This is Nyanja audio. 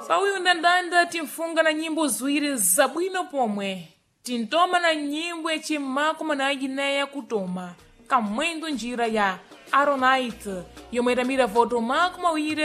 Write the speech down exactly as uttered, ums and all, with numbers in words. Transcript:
pauyu ndandanda timfunga na nyimbo ziwiri zabwino pomwe tintoma na nyimbo yacimako na agineya kutoma kamwendo njira ya aronite yomwe itamira voto mako mawire